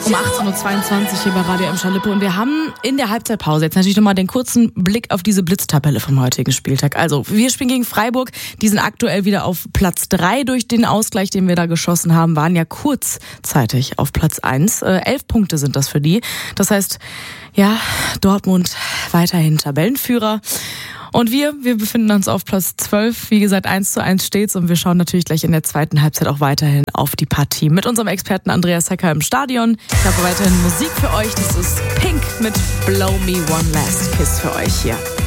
Um 18.22 Uhr hier bei Radio M. Schalippe und wir haben in der Halbzeitpause jetzt natürlich nochmal den kurzen Blick auf diese Blitztabelle vom heutigen Spieltag. Also wir spielen gegen Freiburg, die sind aktuell wieder auf Platz 3 durch den Ausgleich, den wir da geschossen haben, waren ja kurzzeitig auf Platz 1. 11 Punkte sind das für die. Das heißt, ja, Dortmund weiterhin Tabellenführer. Und wir befinden uns auf Platz 12. Wie gesagt, 1:1 steht's und wir schauen natürlich gleich in der zweiten Halbzeit auch weiterhin auf die Partie mit unserem Experten Andreas Hecker im Stadion. Ich habe weiterhin Musik für euch. Das ist Pink mit Blow Me One Last Kiss für euch hier.